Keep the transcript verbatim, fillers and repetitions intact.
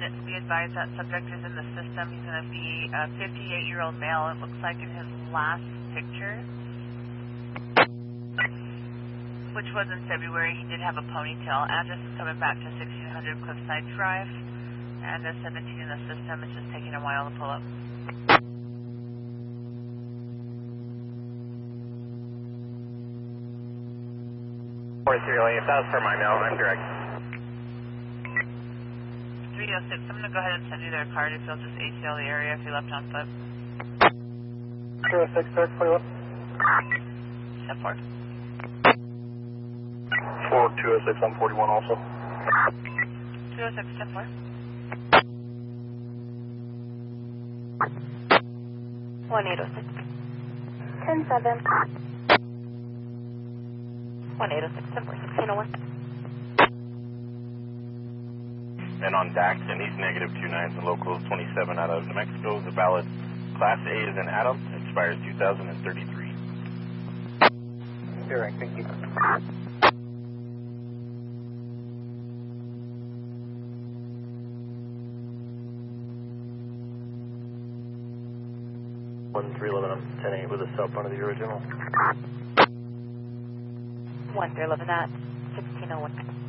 units, be advised that subject is in the system. He's going to be a fifty-eight-year-old male. It looks like in his last picture, which was in February, he did have a ponytail. Address is coming back to sixteen hundred Cliffside Drive. And the seventeen in the system. It's just taking a while to pull up. forty-three lane, if that was for my mail, I'm direct. three oh six, I'm going to go ahead and send you their card if you'll just A C L the area if you left on foot. two oh six, direct, forty-one. Step four. four two oh six on forty-one also. two oh six, step four. one eight oh six. ten seven. one eight oh six, step four, sixteen oh one. And on Daxton, he's negative two nines and local twenty-seven out of New Mexico. The valid Class A is in Adam, expires two thousand thirty-three. Direct, thank you. one three eleven, I'm ten eight with a cell phone of the original. one three eleven at sixteen oh one.